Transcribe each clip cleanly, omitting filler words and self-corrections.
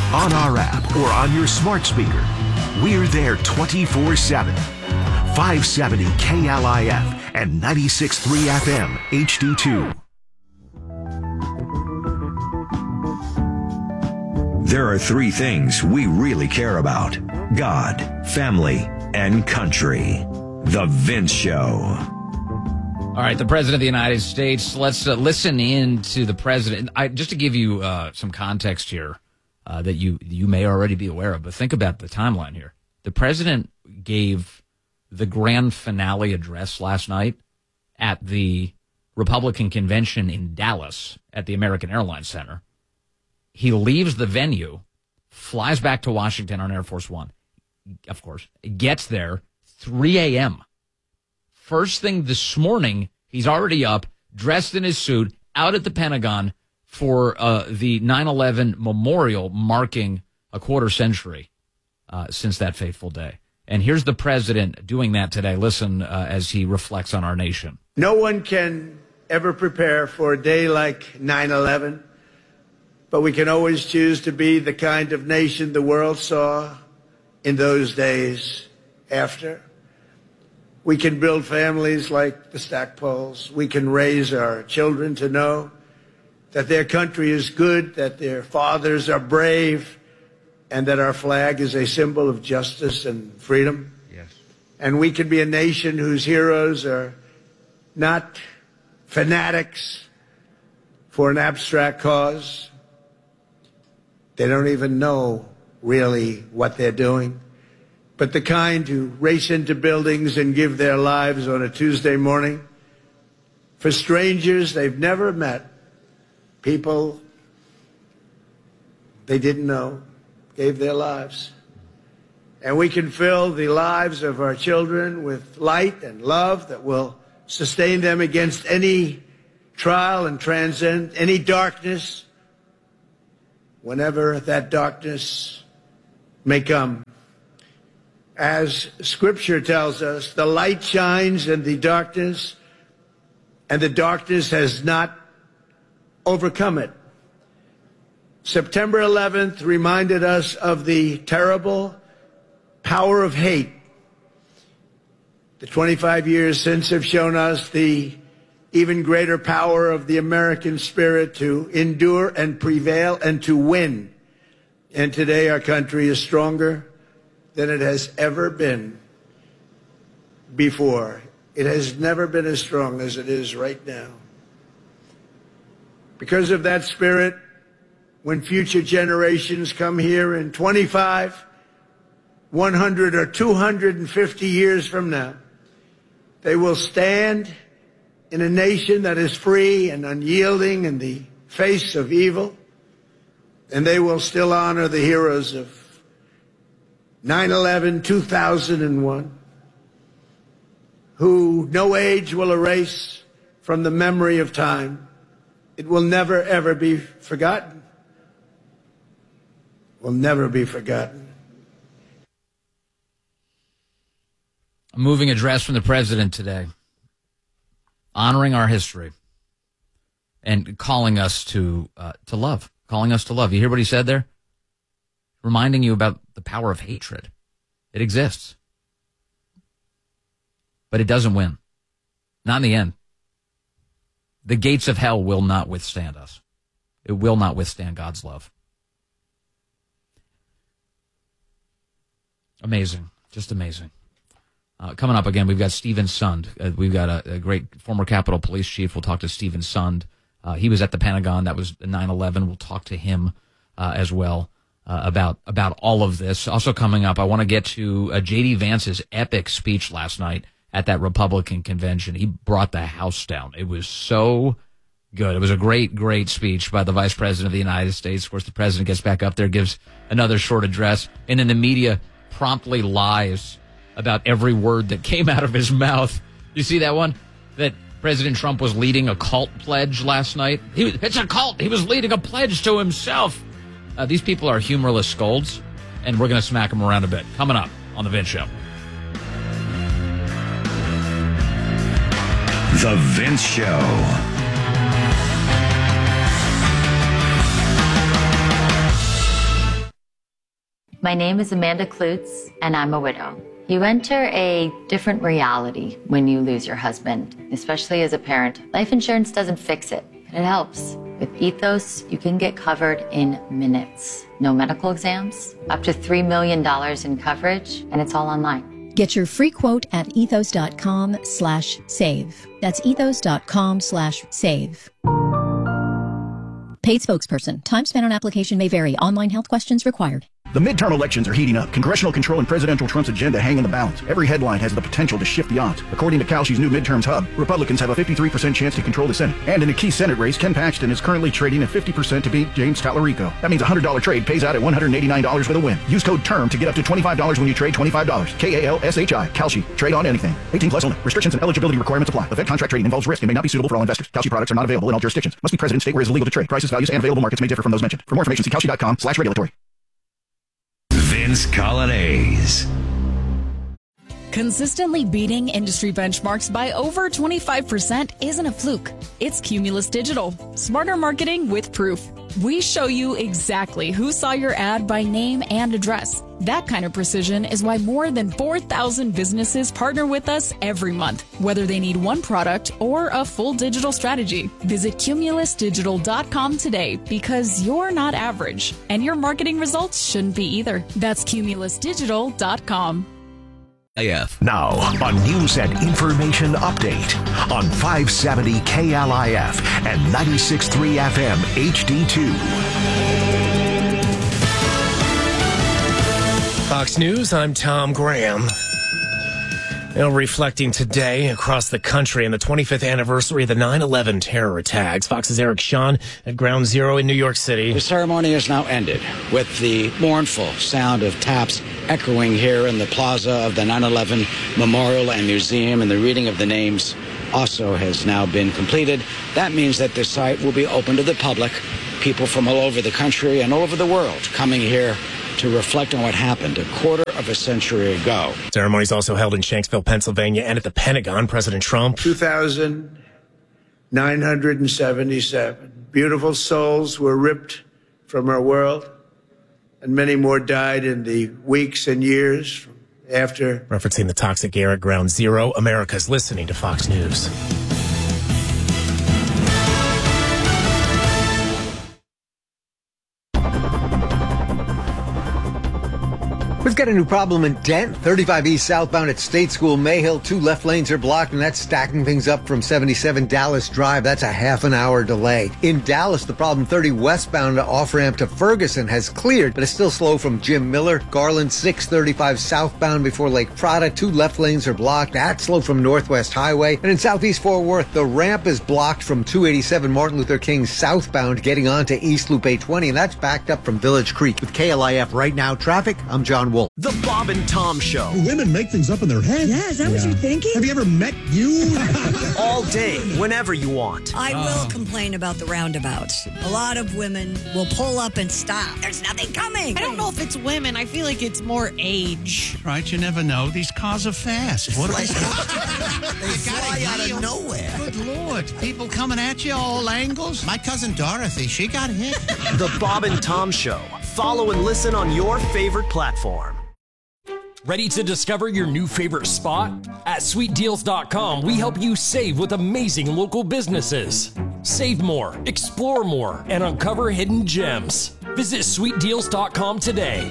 on our app, or on your smart speaker. We're there 24/7. 570 KLIF and 96.3 FM HD2. There are three things we really care about: God, family, and country. The Vince Show. All right, the President of the United States. Let's listen in to the President. Just to give you some context here that you may already be aware of, but think about the timeline here. The President gave the grand finale address last night at the Republican convention in Dallas at the American Airlines Center. He leaves the venue, flies back to Washington on Air Force One, of course, gets there 3 a.m. First thing this morning, he's already up, dressed in his suit, out at the Pentagon for the 9/11 memorial marking a quarter century since that fateful day. And here's the President doing that today. Listen as he reflects on our nation. No one can ever prepare for a day like 9/11. But we can always choose to be the kind of nation the world saw in those days after. We can build families like the Stackpoles. We can raise our children to know that their country is good, that their fathers are brave, and that our flag is a symbol of justice and freedom. Yes. And we can be a nation whose heroes are not fanatics for an abstract cause. They don't even know really what they're doing, but the kind who race into buildings and give their lives on a Tuesday morning for strangers they've never met, people they didn't know, gave their lives. And we can fill the lives of our children with light and love that will sustain them against any trial and transcend any darkness, whenever that darkness may come. As Scripture tells us, the light shines in the darkness, and the darkness has not overcome it. September 11th reminded us of the terrible power of hate. The 25 years since have shown us the even greater power of the American spirit to endure and prevail and to win. And today our country is stronger than it has ever been before. It has never been as strong as it is right now. Because of that spirit, when future generations come here in 25, 100, or 250 years from now, they will stand in a nation that is free and unyielding in the face of evil, and they will still honor the heroes of 9/11, 2001, who no age will erase from the memory of time. It will never, ever be forgotten. Will never be forgotten. A moving address from the President today, honoring our history and calling us to love, calling us to love. You hear what he said there? Reminding you about the power of hatred. It exists. But it doesn't win. Not in the end. The gates of hell will not withstand us. It will not withstand God's love. Amazing. Just amazing. Coming up again, we've got Stephen Sund. We've got a great former Capitol Police Chief. We'll talk to Stephen Sund. He was at the Pentagon. That was 9/11. We'll talk to him as well about all of this. Also coming up, I want to get to J.D. Vance's epic speech last night at that Republican convention. He brought the house down. It was so good. It was a great, great speech by the Vice President of the United States. Of course, the President gets back up there, gives another short address, and then the media promptly lies about every word that came out of his mouth. You see that one? That President Trump was leading a cult pledge last night? It's a cult. He was leading a pledge to himself. These people are humorless scolds, and we're going to smack them around a bit. Coming up on The Vince Show. The Vince Show. My name is Amanda Klutz, and I'm a widow. You enter a different reality when you lose your husband, especially as a parent. Life insurance doesn't fix it, but it helps. With Ethos, you can get covered in minutes. No medical exams, up to $3 million in coverage, and it's all online. Get your free quote at ethos.com/save. That's ethos.com/save. Paid spokesperson. Time spent on application may vary. Online health questions required. The midterm elections are heating up. Congressional control and presidential Trump's agenda hang in the balance. Every headline has the potential to shift the odds. According to Kalshi's new midterms hub, Republicans have a 53% chance to control the Senate. And in a key Senate race, Ken Paxton is currently trading at 50% to beat James Tallarico. That means a $100 trade pays out at $189 for the win. Use code TERM to get up to $25 when you trade $25. KALSHI. Kalshi. Trade on anything. 18 plus only. Restrictions and eligibility requirements apply. Event contract trading involves risk and may not be suitable for all investors. Kalshi products are not available in all jurisdictions. Must be present in state where it is illegal to trade. Prices, values, and available markets may differ from those mentioned. For more information, see Kalshi.com/regulatory. Vince Coglianese. Consistently beating industry benchmarks by over 25% isn't a fluke. It's Cumulus Digital. Smarter marketing with proof. We show you exactly who saw your ad by name and address. That kind of precision is why more than 4,000 businesses partner with us every month, whether they need one product or a full digital strategy. Visit cumulusdigital.com today because you're not average, and your marketing results shouldn't be either. That's cumulusdigital.com. Now, a news and information update on 570 KLIF and 96.3 FM HD2. Fox News, I'm Tom Graham. Reflecting today across the country on the 25th anniversary of the 9/11 terror attacks. Fox's Eric Shawn at Ground Zero in New York City. The ceremony has now ended with the mournful sound of taps echoing here in the plaza of the 9/11 Memorial and Museum, and the reading of the names also has now been completed. That means that the site will be open to the public, people from all over the country and all over the world coming here to reflect on what happened a quarter of a century ago. Ceremonies also held in Shanksville, Pennsylvania, and at the Pentagon. President Trump. 2,977 beautiful souls were ripped from our world, and many more died in the weeks and years after. Referencing the toxic air at Ground Zero, America's listening to Fox News. We've got a new problem in Dent. 35 East southbound at State School Mayhill. 2 left lanes are blocked, and that's stacking things up from 77 Dallas Drive. That's a half an hour delay. In Dallas, the problem 30 westbound off-ramp to Ferguson has cleared, but it's still slow from Jim Miller. Garland 635 southbound before Lake Prada. 2 left lanes are blocked. That's slow from Northwest Highway. And in Southeast Fort Worth, the ramp is blocked from 287 Martin Luther King southbound getting onto East Loop 820, and that's backed up from Village Creek. With KLIF Right Now Traffic, I'm John Wolf. The Bob and Tom Show. Women make things up in their head. Yeah, is that what you're thinking? Have you ever met you? All day, whenever you want. I will complain about the roundabouts. A lot of women will pull up and stop. There's nothing coming. I don't know if it's women. I feel like it's more age. Right, you never know. These cars are fast. What They fly out of nowhere. Good Lord. People coming at you all angles. My cousin Dorothy, she got hit. The Bob and Tom Show. Follow and listen on your favorite platform. Ready to discover your new favorite spot? At sweetdeals.com, we help you save with amazing local businesses. Save more, explore more, and uncover hidden gems. Visit sweetdeals.com today.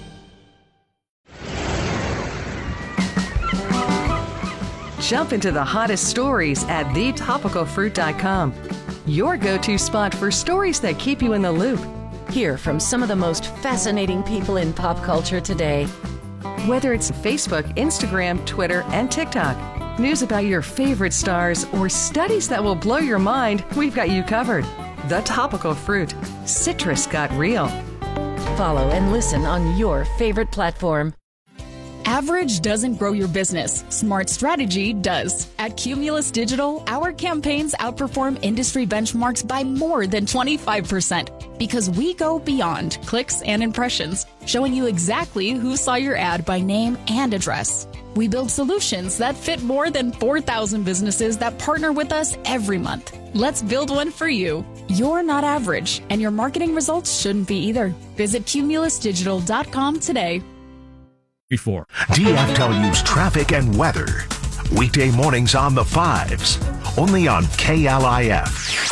Jump into the hottest stories at thetopicalfruit.com. Your go-to spot for stories that keep you in the loop. Hear from some of the most fascinating people in pop culture today. Whether it's Facebook, Instagram, Twitter, and TikTok, news about your favorite stars, or studies that will blow your mind, we've got you covered. The Topical Fruit. Citrus got real. Follow and listen on your favorite platform. Average doesn't grow your business. Smart strategy does. At Cumulus Digital, our campaigns outperform industry benchmarks by more than 25% because we go beyond clicks and impressions, showing you exactly who saw your ad by name and address. We build solutions that fit more than 4,000 businesses that partner with us every month. Let's build one for you. You're not average, and your marketing results shouldn't be either. Visit cumulusdigital.com today. Before DFW's traffic and weather. Weekday mornings on the 5s. Only on KLIF.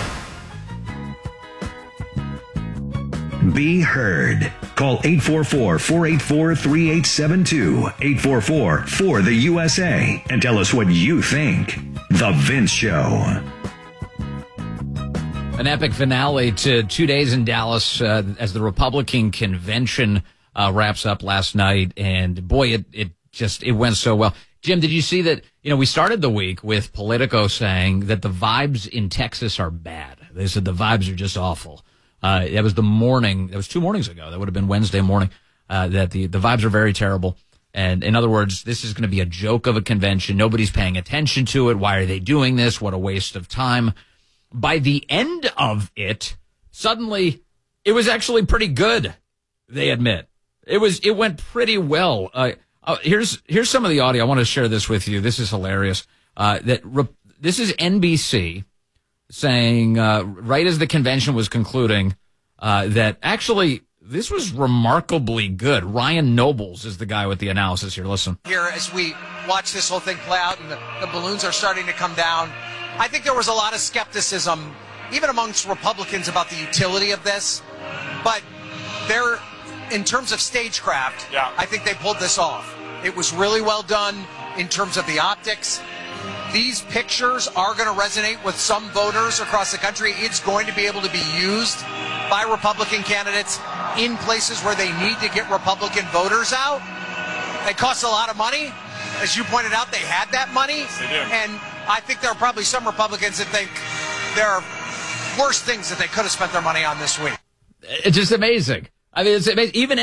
Be heard. Call 844-484-3872, 844-4-the-USA, and tell us what you think. The Vince Show. An epic finale to 2 days in Dallas as the Republican convention wraps up last night. And boy, it went so well. Jim, did you see that? We started the week with Politico saying that the vibes in Texas are bad. They said the vibes are just awful. That was the morning. That was 2 mornings ago. That would have been Wednesday morning. That the vibes are very terrible. And in other words, this is going to be a joke of a convention. Nobody's paying attention to it. Why are they doing this? What a waste of time. By the end of it, suddenly it was actually pretty good. They admit it went pretty well. Here's some of the audio. I want to share this with you. This is hilarious. This is NBC saying right as the convention was concluding that actually this was remarkably good. Ryan Nobles is the guy with the analysis here. Listen. Here as we watch this whole thing play out and the balloons are starting to come down, I think there was a lot of skepticism, even amongst Republicans, about the utility of this. But in terms of stagecraft, I think they pulled this off. It was really well done in terms of the optics. These pictures are going to resonate with some voters across the country. It's going to be able to be used by Republican candidates in places where they need to get Republican voters out. It costs a lot of money. As you pointed out, they had that money. Yes, they do. And I think there are probably some Republicans that think there are worse things that they could have spent their money on this week. It's just amazing. I mean, it's amazing. Even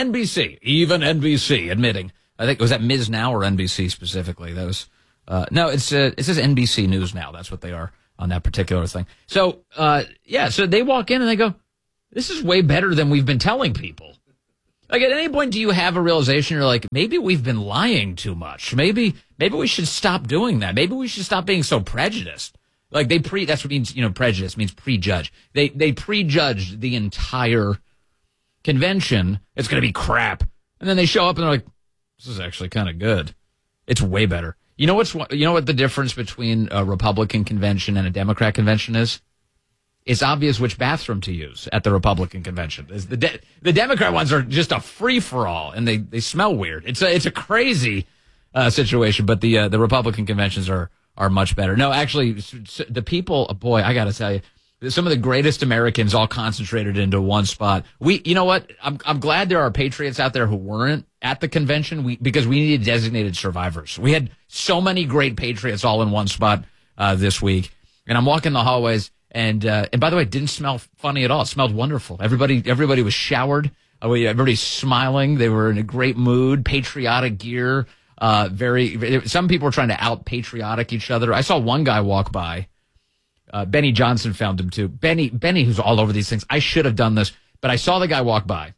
NBC admitting. I think, was that Ms. Now or NBC specifically? That was, no, it says NBC News Now. That's what they are on that particular thing. So, so they walk in and they go, this is way better than we've been telling people. Like, at any point, do you have a realization you're like, maybe we've been lying too much? Maybe we should stop doing that. Maybe we should stop being so prejudiced. Like, that's what means, prejudice means prejudge. They prejudged the entire convention. It's going to be crap. And then they show up and they're like, this is actually kind of good. It's way better. You know what the difference between a Republican convention and a Democrat convention is? It's obvious which bathroom to use at the Republican convention. The Democrat ones are just a free-for-all, and they smell weird. It's a crazy situation, but the Republican conventions are much better. No, actually, the people, boy, I got to tell you, some of the greatest Americans all concentrated into one spot. You know what? I'm glad there are patriots out there who weren't at the convention because we needed designated survivors. We had so many great patriots all in one spot this week, and I'm walking the hallways. And by the way, it didn't smell funny at all. It smelled wonderful. Everybody was showered. Everybody's smiling. They were in a great mood. Patriotic gear. Some people were trying to out patriotic each other. I saw one guy walk by. Benny Johnson found him too. Benny, who's all over these things. I should have done this, but I saw the guy walk by.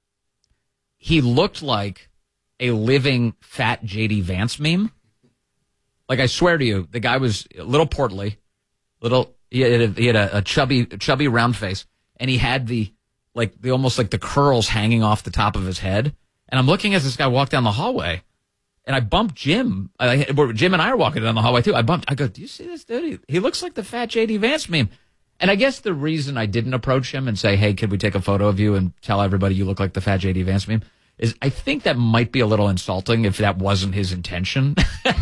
He looked like a living fat J.D. Vance meme. Like, I swear to you, the guy was a little portly, He had a chubby round face, and he had the almost like the curls hanging off the top of his head. And I'm looking as this guy walked down the hallway, and I bumped Jim. Jim and I are walking down the hallway too. I go, do you see this dude? He looks like the fat J.D. Vance meme. And I guess the reason I didn't approach him and say, hey, could we take a photo of you and tell everybody you look like the fat J.D. Vance meme, is I think that might be a little insulting if that wasn't his intention.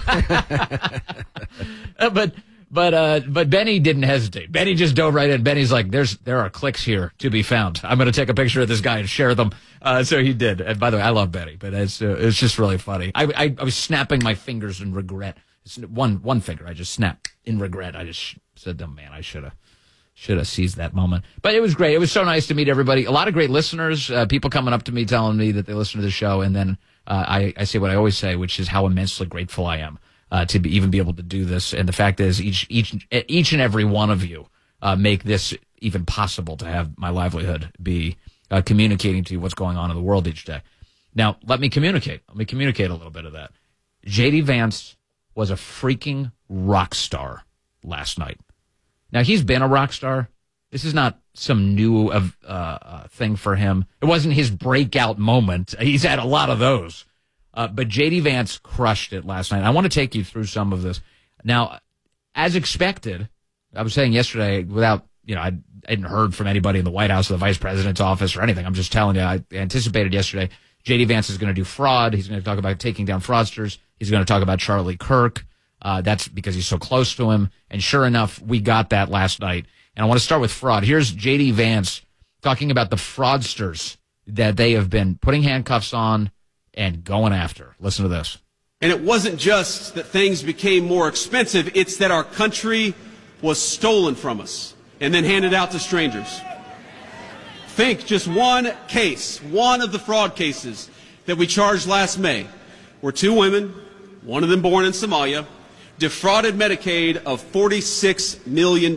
But Benny didn't hesitate. Benny just dove right in. Benny's like, there are clicks here to be found. I'm going to take a picture of this guy and share them. So he did. And by the way, I love Benny, but it's just really funny. I was snapping my fingers in regret. It's one finger. I just snapped in regret. I just said, oh man, I should have seized that moment. But it was great. It was so nice to meet everybody. A lot of great listeners, people coming up to me telling me that they listen to the show. And then I say what I always say, which is how immensely grateful I am. To even be able to do this. And the fact is each and every one of you make this even possible to have my livelihood be communicating to you what's going on in the world each day. Now, let me communicate a little bit of that. J.D. Vance was a freaking rock star last night. Now, he's been a rock star, This is not some new thing for him. It wasn't his breakout moment. He's had a lot of those. But J.D. Vance crushed it last night. I want to take you through some of this. Now, as expected, I was saying yesterday, without, I hadn't heard from anybody in the White House or the vice president's office or anything. I'm just telling you, I anticipated yesterday, J.D. Vance is going to do fraud. He's going to talk about taking down fraudsters. He's going to talk about Charlie Kirk. That's because he's so close to him. And sure enough, we got that last night. And I want to start with fraud. Here's J.D. Vance talking about the fraudsters that they have been putting handcuffs on and going after. Listen to this. And it wasn't just that things became more expensive. It's that our country was stolen from us and then handed out to strangers. Think just one case, one of the fraud cases that we charged last May, where two women, one of them born in Somalia, defrauded Medicaid of $46 million.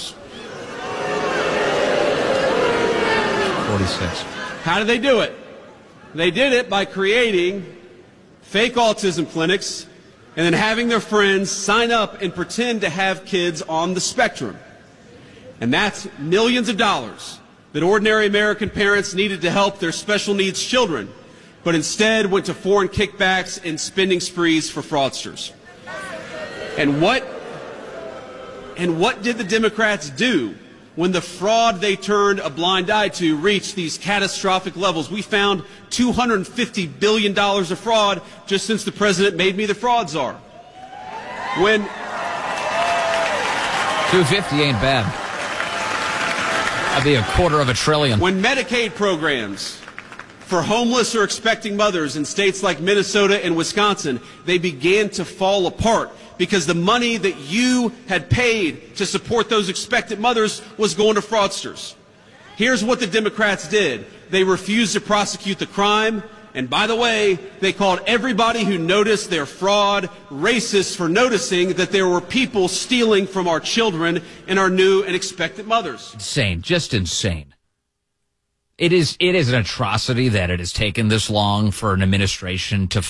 46. How did they do it? They did it by creating fake autism clinics and then having their friends sign up and pretend to have kids on the spectrum. And that's millions of dollars that ordinary American parents needed to help their special needs children, but instead went to foreign kickbacks and spending sprees for fraudsters. And what did the Democrats do when the fraud they turned a blind eye to reached these catastrophic levels? We found $250 billion of fraud just since the president made me the fraud czar. When 250 ain't bad. That'd be $250 billion. When Medicaid programs for homeless or expecting mothers in states like Minnesota and Wisconsin, they began to fall apart because the money that you had paid to support those expectant mothers was going to fraudsters. Here's what the Democrats did. They refused to prosecute the crime, and by the way, they called everybody who noticed their fraud racist for noticing that there were people stealing from our children and our new and expectant mothers. Insane, just insane. It is an atrocity that it has taken this long for an administration to